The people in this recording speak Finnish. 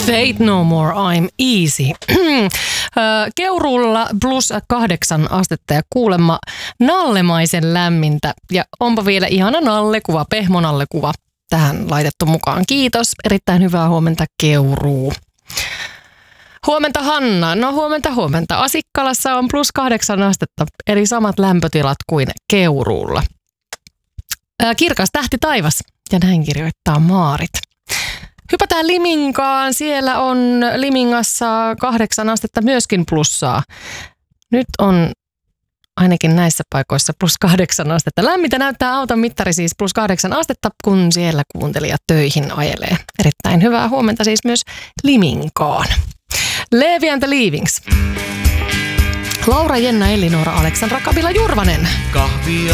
Fate No More, I'm Easy. Keuruulla plus 8 astetta ja kuulemma nallemaisen lämmintä. Ja onpa vielä ihana nallekuva, pehmonallekuva tähän laitettu mukaan. Kiitos, erittäin hyvää huomenta Keuruu. Huomenta Hanna. No huomenta. Asikkalassa on plus 8 astetta, eli samat lämpötilat kuin Keuruulla. Kirkas tähti taivas, ja näin kirjoittaa Maarit. Hypätään Liminkaan. Siellä on Limingassa 8 astetta myöskin plussaa. Nyt on ainakin näissä paikoissa plus 8 astetta. Lämmintä näyttää auton mittari siis plus 8 astetta, kun siellä kuuntelija töihin ajelee. Erittäin hyvää huomenta siis myös Liminkaan. Levi and the Leavings. Laura, Jenna, Elinora, Aleksandra, Kabila, Jurvanen. Kahvia